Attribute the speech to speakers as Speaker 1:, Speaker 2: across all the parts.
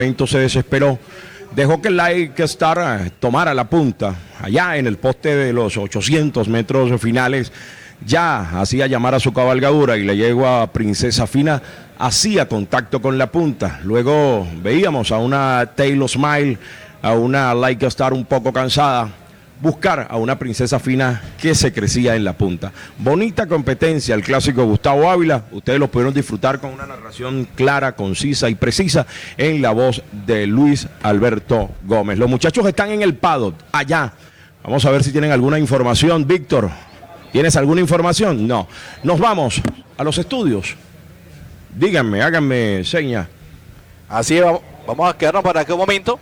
Speaker 1: Se desesperó, dejó que el Like Star tomara la punta, allá en el poste de los 800 metros finales, ya hacía llamar a su cabalgadura y la yegua Princesa Fina hacía contacto con la punta. Luego veíamos a una Taylor Smile, a una Like Star un poco cansada, buscar a una Princesa Fina que se crecía en la punta. Bonita competencia, el clásico Gustavo Ávila. Ustedes lo pudieron disfrutar con una narración clara, concisa y precisa en la voz de Luis Alberto Gómez. Los muchachos están en el paddock, allá. Vamos a ver si tienen alguna información. Víctor, ¿tienes alguna información? No. Nos vamos a los estudios. Díganme, háganme seña.
Speaker 2: Así es, vamos a quedarnos para aquel momento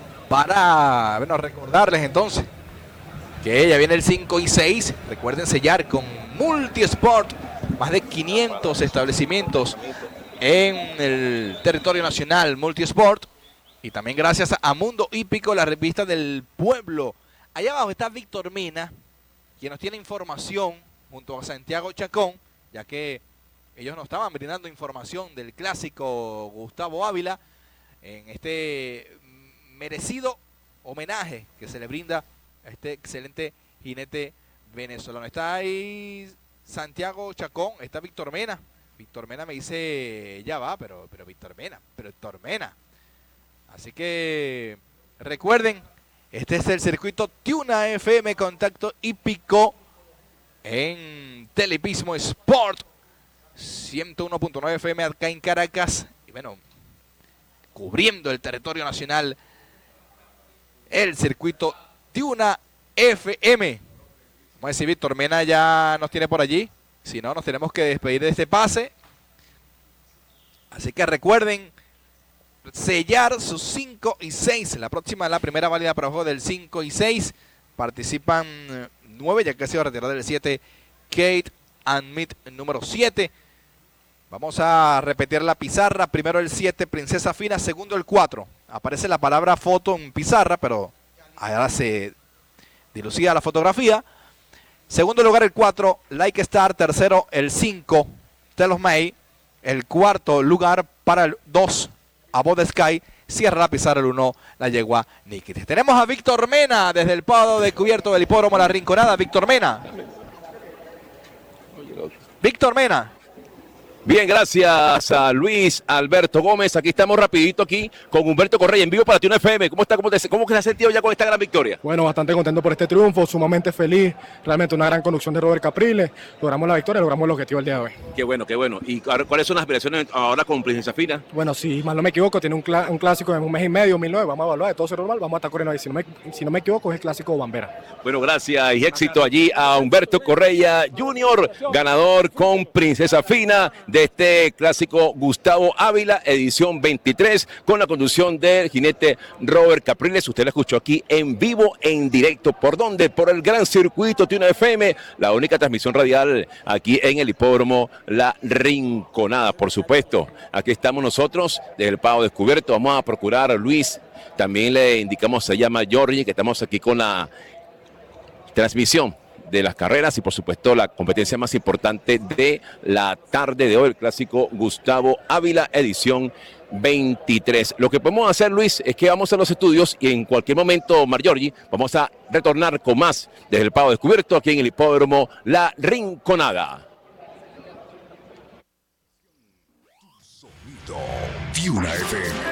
Speaker 2: para recordarles entonces que ya viene el 5 y 6. Recuerden sellar con Multisport. Más de 500 establecimientos en el territorio nacional. Multisport. Y también gracias a Mundo Hípico, la revista del pueblo. Allá abajo está Víctor Mena, quien nos tiene información junto a Santiago Chacón, ya que ellos nos estaban brindando información del clásico Gustavo Ávila en este merecido homenaje que se le brinda a este excelente jinete venezolano. Está ahí Santiago Chacón, está Víctor Mena. Víctor Mena me dice, ya va, pero Víctor Mena. Así que recuerden, este es el circuito Tiuna FM Contacto Hípico en Telepismo Sport 101.9 FM acá en Caracas. Y bueno, cubriendo el territorio nacional, el circuito Tiuna FM. Vamos a decir, Víctor Mena ya nos tiene por allí. Si no, nos tenemos que despedir de este pase. Así que recuerden sellar sus 5 y 6. La primera válida para juego del 5 y 6. Participan 9, ya que ha sido retirado del 7. Kate and Meet número 7. Vamos a repetir la pizarra. Primero el 7, Princesa Fina. Segundo el 4. Aparece la palabra foto en pizarra, pero ahora se dilucida la fotografía. Segundo lugar el 4, Like Star. Tercero el 5, Telos May. El cuarto lugar para el 2, Above the Sky. Cierra la pizarra el 1, la yegua Nikki. Tenemos a Víctor Mena desde el pado de cubierto del hipódromo La Rinconada. Víctor Mena.
Speaker 3: Bien, gracias a Luis Alberto Gómez. Aquí estamos rapidito aquí con Humberto Correa en vivo para Tiuna FM. ¿Cómo está? ¿Cómo se ha sentido ya con esta gran victoria?
Speaker 4: Bueno, bastante contento por este triunfo, sumamente feliz. Realmente una gran conducción de Robert Capriles. Logramos la victoria, logramos el objetivo el día de hoy.
Speaker 3: Qué bueno, qué bueno. ¿Y cuáles son las aspiraciones ahora con Princesa Fina?
Speaker 4: Bueno, si mal no me equivoco, tiene un clásico en un mes y medio, 1009. Vamos a evaluar de todo ser normal, vamos a estar corriendo ahí. Si no me equivoco, es el clásico Bambera.
Speaker 3: Bueno, gracias y éxito allí a Humberto Correa Jr., ganador con Princesa Fina de este clásico Gustavo Ávila, edición 23, con la conducción del jinete Robert Capriles. Usted lo escuchó aquí en vivo, en directo. ¿Por dónde? Por el gran circuito Tiuna FM, la única transmisión radial aquí en el hipódromo La Rinconada. Por supuesto, aquí estamos nosotros desde el Pado Descubierto. Vamos a procurar a Luis. También le indicamos, se llama Jorge, que estamos aquí con la transmisión de las carreras y por supuesto la competencia más importante de la tarde de hoy, el clásico Gustavo Ávila, edición 23. Lo que podemos hacer, Luis, es que vamos a los estudios y en cualquier momento, Margiorgi, vamos a retornar con más desde el Pado Descubierto aquí en el hipódromo La Rinconada.
Speaker 5: Sonido Tiuna FM.